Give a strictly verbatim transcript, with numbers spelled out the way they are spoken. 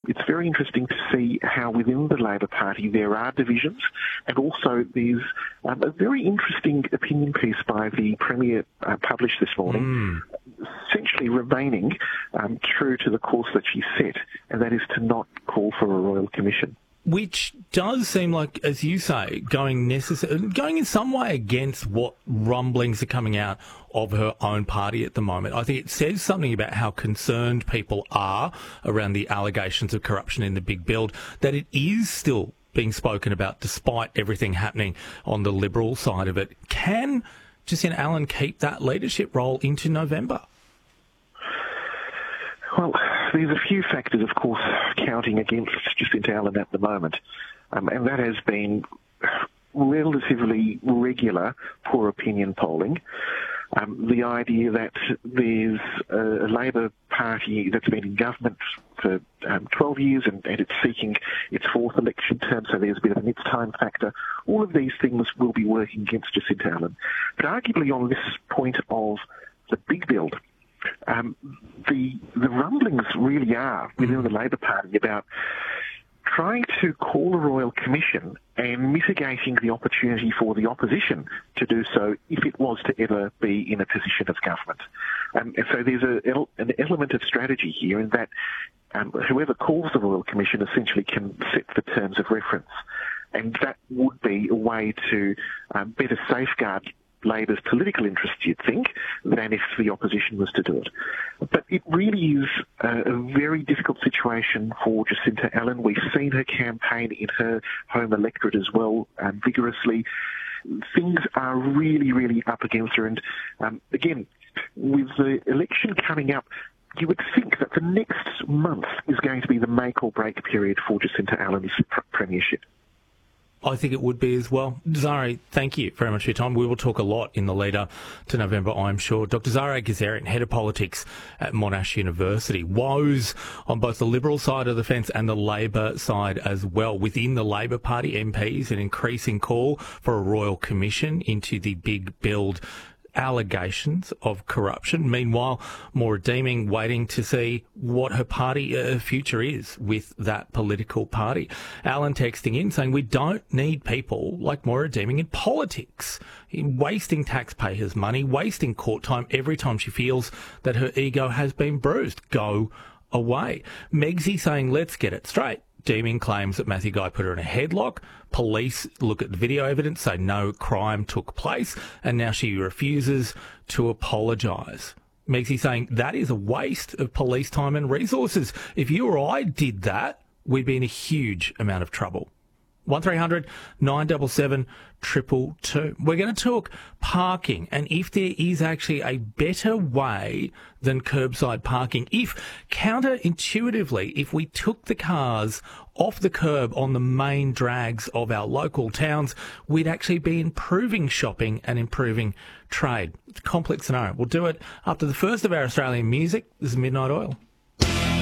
it's very interesting to see how within the Labor Party there are divisions, and also there's um, a very interesting opinion piece by the Premier uh, published this morning, mm. essentially remaining um, true to the course that she set, and that is to not call for a Royal Commission. Which does seem like, as you say, going necess- going in some way against what rumblings are coming out of her own party at the moment. I think it says something about how concerned people are around the allegations of corruption in the big build, that it is still being spoken about despite everything happening on the Liberal side of it. Can Jacinta Allan keep that leadership role into November? Well, there's a few factors, of course, counting against Jacinta Allan at the moment, um, and that has been relatively regular poor opinion polling. Um, the idea that there's a, a Labor Party that's been in government for um, twelve years and, and it's seeking its fourth election term, so there's a bit of an it's time factor. All of these things will be working against Jacinta Allan. But arguably on this point of the big build, Um, the the rumblings really are within the Labor Party about trying to call a Royal Commission and mitigating the opportunity for the opposition to do so if it was to ever be in a position of government. Um, and so there's a, an element of strategy here in that um, whoever calls the Royal Commission essentially can set the terms of reference. And that would be a way to um, better safeguard Labor's political interests, you'd think, than if the opposition was to do it. But it really is a, a very difficult situation for Jacinta Allan. We've seen her campaign in her home electorate as well, um, vigorously. Things are really, really up against her. And um, again, with the election coming up, you would think that the next month is going to be the make or break period for Jacinta Allan's pr- premiership. I think it would be as well. Zahra, thank you very much for your time. We will talk a lot in the lead up to November, I'm sure. Doctor Zahra Gazarian, Head of Politics at Monash University. Woes on both the Liberal side of the fence and the Labor side as well. Within the Labor Party, M Ps, an increasing call for a Royal Commission into the big build allegations of corruption. Meanwhile, Maura Deeming waiting to see what her party uh, future is with that political party. Alan texting in saying we don't need people like Maura Deeming in politics, in wasting taxpayers' money, wasting court time every time she feels that her ego has been bruised. Go away. Megsy saying let's get it straight. Deeming claims that Matthew Guy put her in a headlock. Police look at the video evidence, say no crime took place, and now she refuses to apologise. Megsy saying that is a waste of police time and resources. If you or I did that, we'd be in a huge amount of trouble. one three hundred nine seven seven two two two. We're going to talk parking and if there is actually a better way than curbside parking. If counterintuitively, if we took the cars off the curb on the main drags of our local towns, we'd actually be improving shopping and improving trade. It's a complex scenario. We'll do it after the first of our Australian music. This is Midnight Oil.